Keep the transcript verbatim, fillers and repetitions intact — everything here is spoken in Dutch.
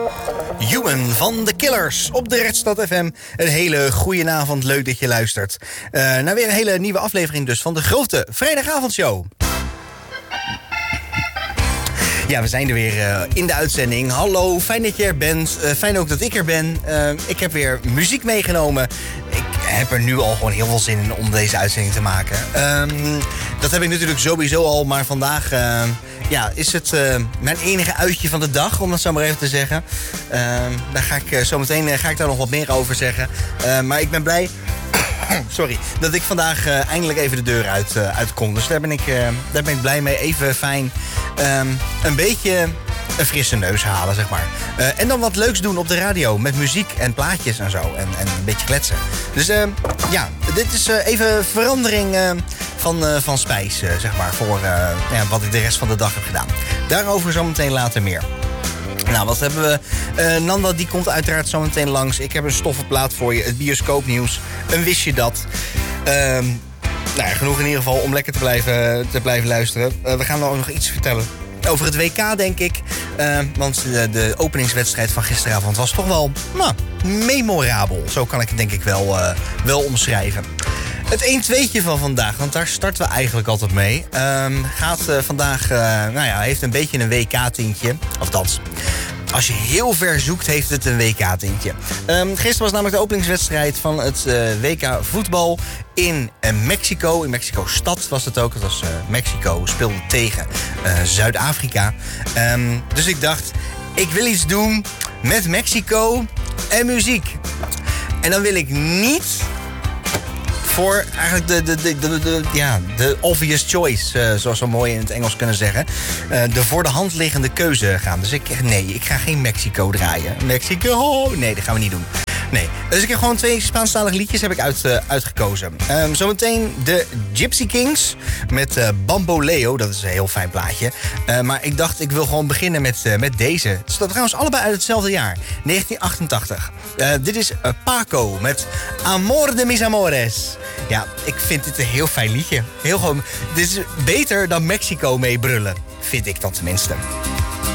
Human van The Killers op de Redstad F M. Een hele goeie avond, leuk dat je luistert. Uh, nou, weer een hele nieuwe aflevering dus van de grote vrijdagavondshow. Ja, we zijn er weer uh, in de uitzending. Hallo, fijn dat je er bent. Uh, fijn ook dat ik er ben. Uh, ik heb weer muziek meegenomen. Ik heb er nu al gewoon heel veel zin in om deze uitzending te maken. Um, dat heb ik natuurlijk sowieso al, maar vandaag uh, ja, is het uh, mijn enige uitje van de dag, om dat zo maar even te zeggen. Uh, daar ga ik uh, zo meteen uh, ga ik daar nog wat meer over zeggen. Uh, maar ik ben blij... Sorry, dat ik vandaag uh, eindelijk even de deur uit, uh, uit kon. Dus daar ben, ik, uh, daar ben ik blij mee. Even fijn um, een beetje een frisse neus halen, zeg maar. Uh, en dan wat leuks doen op de radio. Met muziek en plaatjes en zo. En, en een beetje kletsen. Dus uh, ja, dit is uh, even verandering uh, van, uh, van spijs, uh, zeg maar. Voor uh, ja, wat ik de rest van de dag heb gedaan. Daarover zometeen later meer. Nou, wat hebben we? Uh, Nanda, die komt uiteraard zo meteen langs. Ik heb een stoffe plaat voor je. Het bioscoopnieuws. Een wist je dat? Uh, nou ja, genoeg in ieder geval om lekker te blijven, te blijven luisteren. Uh, we gaan ook nog iets vertellen over het W K, denk ik. Uh, want de, de openingswedstrijd van gisteravond was toch wel nou, memorabel. Zo kan ik het denk ik wel, uh, wel omschrijven. Het een tweetje van vandaag, want daar starten we eigenlijk altijd mee. Um, gaat uh, vandaag, uh, nou ja, heeft een beetje een W K-tintje. Of dat. Als je heel ver zoekt, heeft het een W K-tintje. Um, gisteren was namelijk de openingswedstrijd van het uh, W K voetbal in uh, Mexico. In Mexico-stad was het ook. Het was uh, Mexico speelde tegen uh, Zuid-Afrika. Um, dus ik dacht, ik wil iets doen met Mexico en muziek. En dan wil ik niet... voor eigenlijk de, de, de, de, de, ja, de obvious choice, uh, zoals we mooi in het Engels kunnen zeggen. Uh, de voor de hand liggende keuze gaan. Dus ik, nee, ik ga geen Mexico draaien. Mexico, nee, dat gaan we niet doen. Nee, dus ik heb gewoon twee Spaanstalige liedjes heb ik uit, uh, uitgekozen. Um, zometeen de Gypsy Kings met uh, Bamboleo. Dat is een heel fijn plaatje. Uh, maar ik dacht, ik wil gewoon beginnen met, uh, met deze. Het staat trouwens allebei uit hetzelfde jaar. negentien achtentachtig. Uh, dit is uh, Paco met Amor de mis amores. Ja, ik vind dit een heel fijn liedje. Heel gewoon, dit is beter dan Mexico meebrullen. Vind ik dan tenminste.